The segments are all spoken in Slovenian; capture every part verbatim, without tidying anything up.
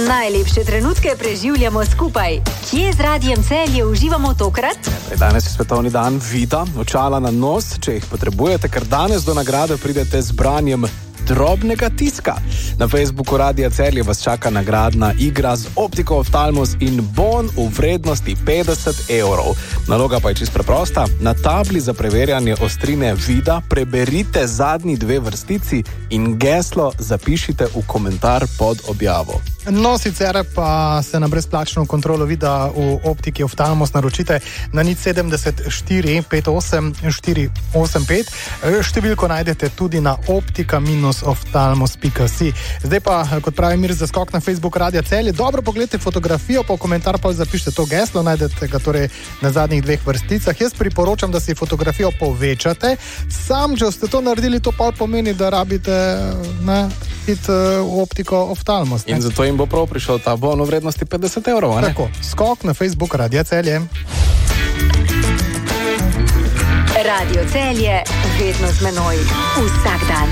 Najlepše trenutke preživljamo skupaj. Kje z Radiem Celje uživamo tokrat? Danes je svetovni dan vida, očala na nos, če jih potrebujete, ker danes do nagrade pridete z branjem drobnega tiska. Na Facebooku Radia Celje vas čaka nagradna igra z optiko oftalmos in bon v vrednosti petdeset evrov. Naloga pa je čisto preprosta. Na tabli za preverjanje ostrine vida preberite zadnji dve vrstici in geslo zapišite v komentar pod objavo. No, sicer pa se na brezplačno kontrolo vida v optiki oftalmos naročite na nič sedemdeset štiri pet osem štiri osem pet. Številko najdete tudi na optika oftalmos pika si. Zdaj pa, kot pravi Mir, zaskok na Facebook Radia Celje. Dobro pogledajte fotografijo, pa v komentar pa zapišite to geslo, najdete ga torej na zadnjih dveh vrsticah. Jaz priporočam, da si fotografijo povečate. Sam, če ste to naredili, to pa pomeni, da rabite ne, hit v optiko oftalmos. Ne? In zato jim bo prav prišel ta bon v vrednosti petdeset evrov, ne? Tako, skok na Facebook Radia Celje. Radio Celje, vedno z menoj, vsak dan.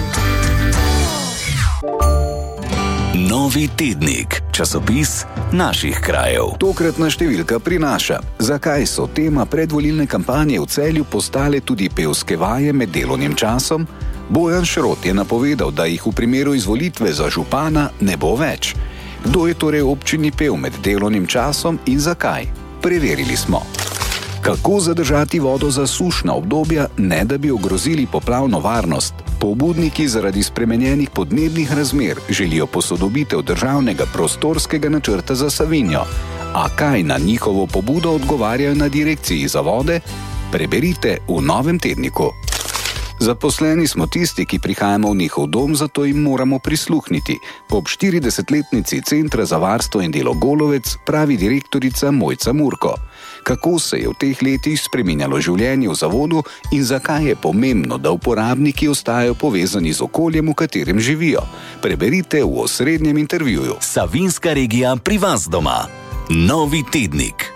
Novi tednik, časopis naših krajev. Tokratna številka prinaša, zakaj so tema predvolilne kampanje v Celju postale tudi pevske vaje med delovnim časom. Bojan Šrot je napovedal, da jih v primeru izvolitve za župana ne bo več. Kdo je torej v občini pel med delovnim časom in zakaj? Preverili smo. Kako zadržati vodo za sušna obdobja, ne da bi ogrozili poplavno varnost? Pobudniki zaradi spremenjenih podnebnih razmer želijo posodobitev državnega prostorskega načrta za Savinjo. A kaj na njihovo pobudo odgovarjajo na direkciji za vode? Preberite v novem tedniku. Zaposleni smo tisti, ki prihajamo v njihov dom, zato jim moramo prisluhniti. Ob štiridesetletnici Centra za varstvo in delo Golovec pravi direktorica Mojca Murko. Kako se je v teh letih spreminjalo življenje v zavodu in zakaj je pomembno, da uporabniki ostajajo povezani z okoljem, v katerem živijo? Preberite v osrednjem intervjuju. Savinjska regija pri vas doma. Novi tednik.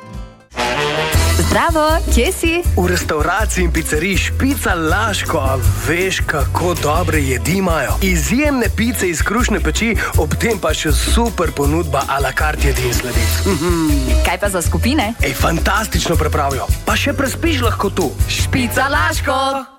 Zdravo, kje si? V restauraciji in pizzeriji Špica Laško, a veš, kako dobre jedi imajo. Izjemne pice iz krušne peči, ob tem pa še super ponudba a la carte jedi in sladic. Mm-hmm. Kaj pa za skupine? Ej, fantastično pripravijo. Pa še prespiš lahko tu. Špica Laško!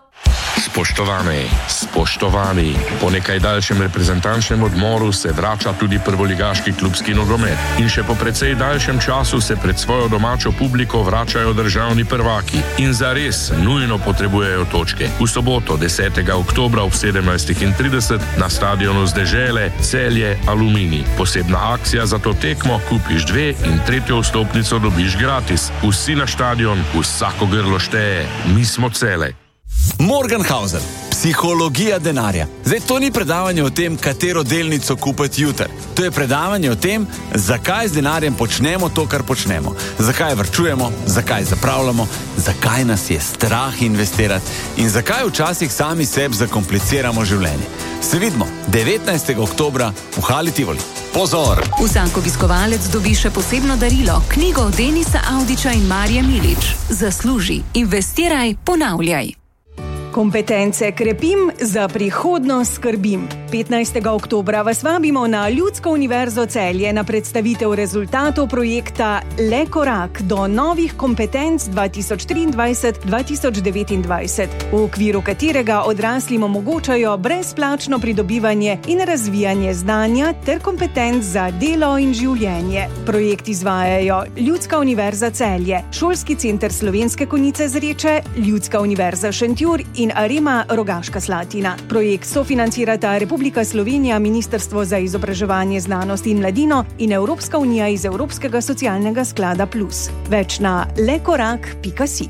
Spoštovani, spoštovani, po nekaj daljšem reprezentančnem odmoru se vrača tudi prvoligaški klubski nogomet. In še po precej daljšem času se pred svojo domačo publiko vračajo državni prvaki. In zares nujno potrebujejo točke. V soboto desetega oktobra ob sedemnajstih trideset na stadionu z Dežele Celje Aluminij. Posebna akcija za to tekmo, kupiš dve in tretjo vstopnico dobiš gratis. Vsi na stadion, vsako grlo šteje. Mi smo Cele. Morgenhausen, psihologija denarja. Zdaj, to ni predavanje o tem, katero delnico kupiti jutri. To je predavanje o tem, zakaj z denarjem počnemo to, kar počnemo. Zakaj varčujemo, zakaj zapravljamo, zakaj nas je strah investirati in zakaj včasih sami sebi zakompliciramo življenje. Se vidimo devetnajstega oktobra v Hali Tivoli. Pozor! Vsak obiskovalec dobi še posebno darilo, knjigo Denisa Audiča in Marije Milič. Zasluži, investiraj, ponavljaj. Kompetence krepim, za prihodnost skrbim. petnajstega oktobra vas vabimo na Ljudsko univerzo Celje na predstavitev rezultatov projekta Le korak do novih kompetenc dva tisoč triindvajset dva tisoč devetindvajset, v okviru katerega odraslim omogočajo brezplačno pridobivanje in razvijanje znanja ter kompetenc za delo in življenje. Projekt izvajajo Ljudska univerza Celje, Šolski center Slovenske Konjice Zreče, Ljudska univerza Šentjur in Arema Rogaška Slatina. Projekt sofinancirata Republika Slovenija, Ministrstvo za izobraževanje, znanost in mladino in Evropska unija iz Evropskega socialnega sklada Plus. Več na lekorak pika si.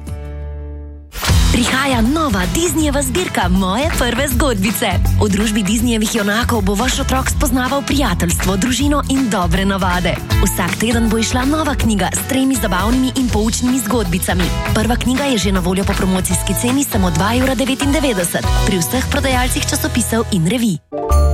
Prihaja nova Disneyjeva zbirka Moje prve zgodbice. V družbi Disneyjevih junakov bo vaš otrok spoznaval prijateljstvo, družino in dobre navade. Vsak teden bo išla nova knjiga s tremi zabavnimi in poučnimi zgodbicami. Prva knjiga je že na voljo po promocijski ceni samo dva evra devetindevetdeset pri vseh prodajalcih časopisov in revij.